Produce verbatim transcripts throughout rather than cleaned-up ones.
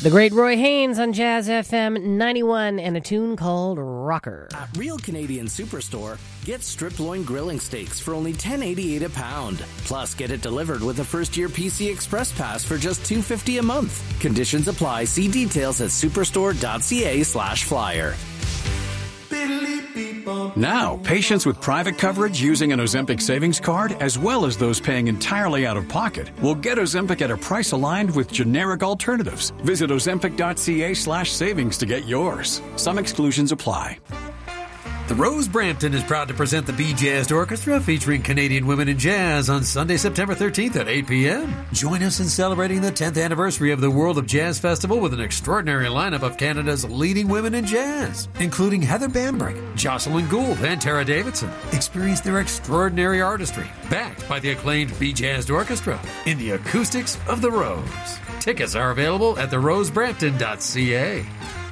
The great Roy Haynes on Jazz F M ninety-one and a tune called Rocker. At Real Canadian Superstore, get strip loin grilling steaks for only ten eighty-eight a pound. Plus, get it delivered with a first-year P C Express Pass for just two fifty a month. Conditions apply. See details at superstore.ca slash flyer. Now, patients with private coverage using an Ozempic savings card, as well as those paying entirely out of pocket, will get Ozempic at a price aligned with generic alternatives. Visit ozempic.ca slash savings to get yours. Some exclusions apply. The Rose Brampton is proud to present the Bee Jazzed Orchestra featuring Canadian women in jazz on Sunday, September thirteenth at eight p.m. Join us in celebrating the tenth anniversary of the World of Jazz Festival with an extraordinary lineup of Canada's leading women in jazz, including Heather Bambrick, Jocelyn Gould, and Tara Davidson. Experience their extraordinary artistry, backed by the acclaimed Bee Jazzed Orchestra in the acoustics of the Rose. Tickets are available at the rose brampton dot c a.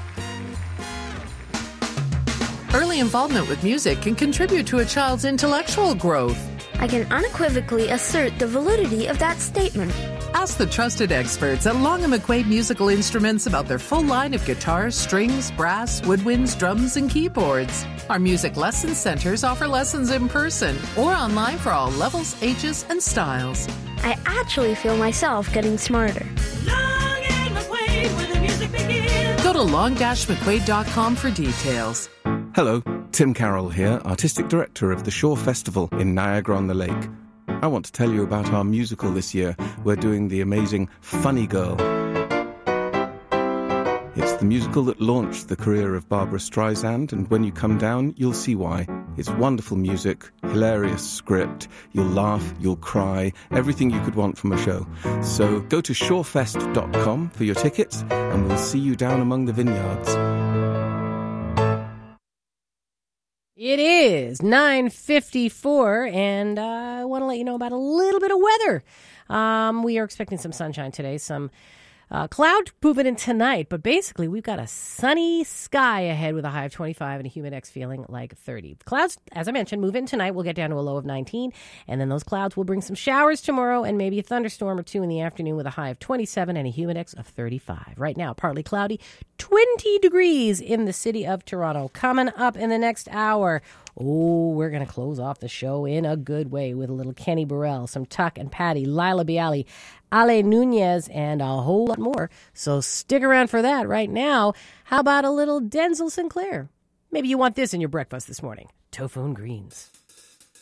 Early involvement with music can contribute to a child's intellectual growth. I can unequivocally assert the validity of that statement. Ask the trusted experts at Long and McQuaid Musical Instruments about their full line of guitars, strings, brass, woodwinds, drums, and keyboards. Our music lesson centers offer lessons in person or online for all levels, ages, and styles. I actually feel myself getting smarter. Long and McQuaid, where the music begins. Go to long dash mcquaid dot com for details. Hello, Tim Carroll here, Artistic Director of the Shore Festival in Niagara-on-the-Lake. I want to tell you about our musical this year. We're doing the amazing Funny Girl. It's the musical that launched the career of Barbra Streisand, and when you come down, you'll see why. It's wonderful music, hilarious script, you'll laugh, you'll cry, everything you could want from a show. So go to shorefest dot com for your tickets, and we'll see you down among the vineyards. It is nine fifty-four, and uh, I want to let you know about a little bit of weather. Um, we are expecting some sunshine today, some uh, cloud moving in tonight, but basically we've got a sunny sky ahead with a high of twenty-five and a humid X feeling like thirty. Clouds, as I mentioned, move in tonight. We'll get down to a low of nineteen, and then those clouds will bring some showers tomorrow and maybe a thunderstorm or two in the afternoon with a high of twenty-seven and a humid X of thirty-five. Right now, partly cloudy, twenty degrees in the city of Toronto. Coming up in the next hour, oh, we're going to close off the show in a good way with a little Kenny Burrell, some Tuck and Patty, Lila Bialy, Ale Nunez, and a whole lot more. So stick around for that. Right now, how about a little Denzel Sinclair? Maybe you want this in your breakfast this morning. Tofu and greens.